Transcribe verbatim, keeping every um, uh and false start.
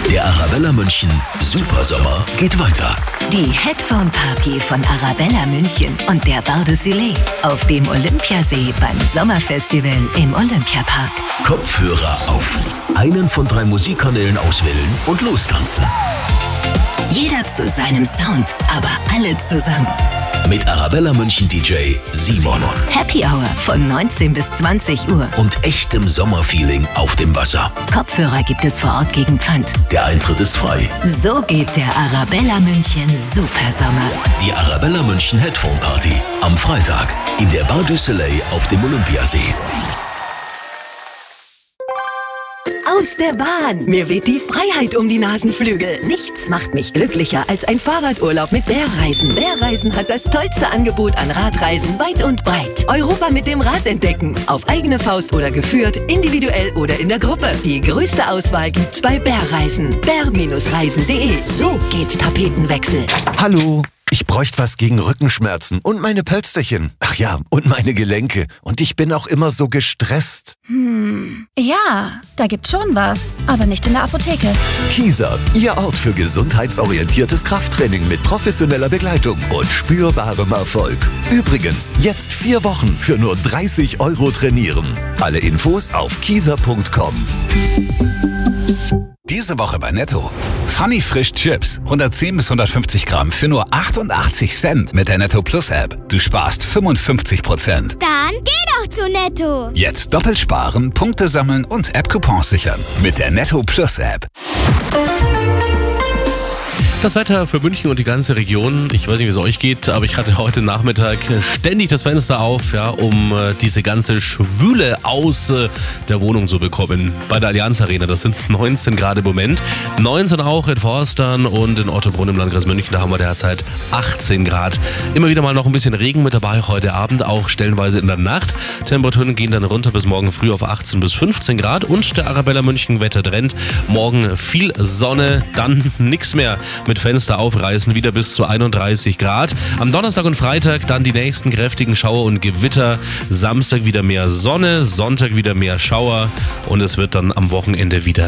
Der Arabella München Supersommer geht weiter. Die Headphone Party von Arabella München und der Bar du Soleil auf dem Olympiasee beim Sommerfestival im Olympiapark. Kopfhörer auf. Einen von drei Musikkanälen auswählen und lostanzen. Jeder zu seinem Sound, aber alle zusammen. Mit Arabella München D J Simon. Happy Hour von neunzehn bis zwanzig Uhr. Und echtem Sommerfeeling auf dem Wasser. Kopfhörer gibt es vor Ort gegen Pfand. Der Eintritt ist frei. So geht der Arabella München Supersommer. Die Arabella München Headphone Party am Freitag in der Bar du Soleil auf dem Olympiasee. Aus der Bahn. Mir weht die Freiheit um die Nasenflügel. Nichts macht mich glücklicher als ein Fahrradurlaub mit Bärreisen. Bärreisen hat das tollste Angebot an Radreisen weit und breit. Europa mit dem Rad entdecken. Auf eigene Faust oder geführt, individuell oder in der Gruppe. Die größte Auswahl gibt's bei Bärreisen. bär Reisen punkt de. So geht Tapetenwechsel. Hallo. Ich bräuchte was gegen Rückenschmerzen und meine Pölsterchen. Ach ja, und meine Gelenke. Und ich bin auch immer so gestresst. Hm, ja, da gibt's schon was, aber nicht in der Apotheke. Kieser, Ihr Ort für gesundheitsorientiertes Krafttraining mit professioneller Begleitung und spürbarem Erfolg. Übrigens, jetzt vier Wochen für nur dreißig Euro trainieren. Alle Infos auf kieser punkt com. Diese Woche bei Netto. Funny Frisch Chips. hundertzehn bis hundertfünfzig Gramm für nur achtundachtzig Cent mit der Netto Plus App. Du sparst fünfundfünfzig Prozent. Dann geh doch zu Netto. Jetzt doppelt sparen, Punkte sammeln und App-Coupons sichern. Mit der Netto Plus App. Das Wetter für München und die ganze Region, ich weiß nicht, wie es euch geht, aber ich hatte heute Nachmittag ständig das Fenster auf, ja, um äh, diese ganze Schwüle aus äh, der Wohnung zu bekommen. Bei der Allianz Arena, das sind neunzehn Grad im Moment. neunzehn auch in Forstern und in Ottobrunn im Landkreis München, da haben wir derzeit achtzehn Grad. Immer wieder mal noch ein bisschen Regen mit dabei heute Abend, auch stellenweise in der Nacht. Temperaturen gehen dann runter bis morgen früh auf achtzehn bis fünfzehn Grad und der Arabella München Wetter trennt. Morgen viel Sonne, dann nichts mehr mit Fenster aufreißen, wieder bis zu einunddreißig Grad. Am Donnerstag und Freitag dann die nächsten kräftigen Schauer und Gewitter. Samstag wieder mehr Sonne, Sonntag wieder mehr Schauer und es wird dann am Wochenende wieder